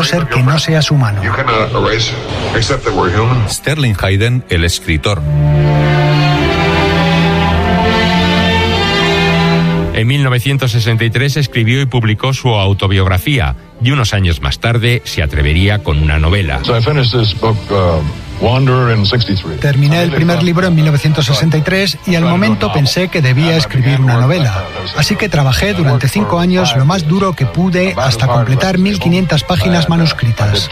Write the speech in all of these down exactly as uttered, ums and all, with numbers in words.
ser que no seas humano. Sterling Hayden, el escritor. En mil novecientos sesenta y tres escribió y publicó su autobiografía, y unos años más tarde se atrevería con una novela. So I finished this book, uh, Wanderer, in sixty-three. Terminé el primer libro en mil novecientos sesenta y tres y al momento pensé que debía escribir una novela. Así que trabajé durante cinco años lo más duro que pude hasta completar mil quinientas páginas manuscritas.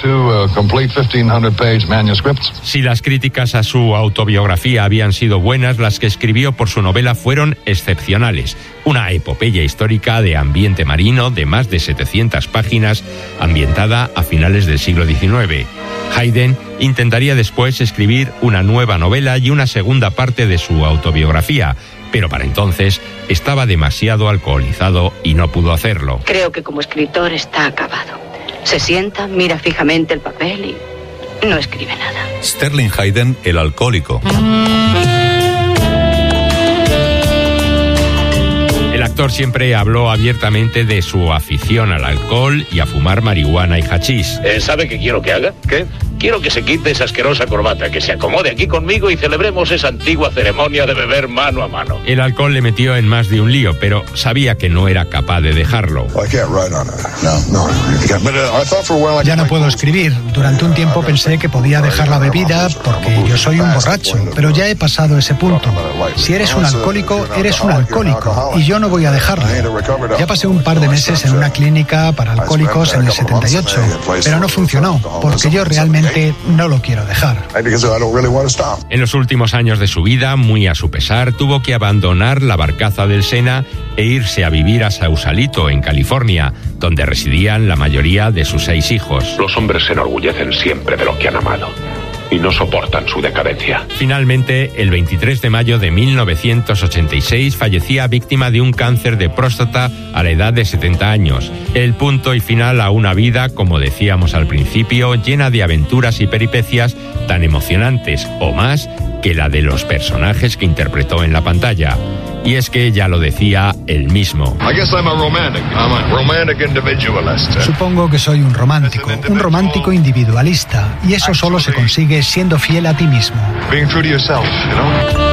Si las críticas a su autobiografía habían sido buenas, las que escribió por su novela fueron excepcionales. Una epopeya histórica de ambiente marino de más de setecientas páginas, ambientada a finales del siglo diecinueve. Hayden intentaría después escribir una nueva novela y una segunda parte de su autobiografía, pero para entonces estaba demasiado alcoholizado y no pudo hacerlo. Creo que como escritor está acabado. Se sienta, mira fijamente el papel y no escribe nada. Sterling Hayden, el alcohólico. El actor siempre habló abiertamente de su afición al alcohol y a fumar marihuana y hachís. Eh, ¿Sabe qué quiero que haga? ¿Qué? Quiero que se quite esa asquerosa corbata, que se acomode aquí conmigo y celebremos esa antigua ceremonia de beber mano a mano. El alcohol le metió en más de un lío, pero sabía que no era capaz de dejarlo. Ya no puedo escribir. Durante un tiempo pensé que podía dejar la bebida porque yo soy un borracho, pero ya he pasado ese punto. Si eres un alcohólico, eres un alcohólico, y yo no voy a dejarlo. Ya pasé un par de meses en una clínica para alcohólicos en el setenta y ocho, pero no funcionó, porque yo realmente no lo quiero dejar. En los últimos años de su vida, muy a su pesar, tuvo que abandonar la barcaza del Sena e irse a vivir a Sausalito, en California, donde residían la mayoría de sus seis hijos. Los hombres se enorgullecen siempre de lo que han amado y no soportan su decadencia. Finalmente, el veintitrés de mayo de mil novecientos ochenta y seis, fallecía víctima de un cáncer de próstata a la edad de setenta años. El punto y final a una vida, como decíamos al principio, llena de aventuras y peripecias tan emocionantes o más que la de los personajes que interpretó en la pantalla. Y es que ya lo decía él mismo. Supongo que soy un romántico, un romántico individualista, y eso solo se consigue siendo fiel a ti mismo. Being true to yourself, you know?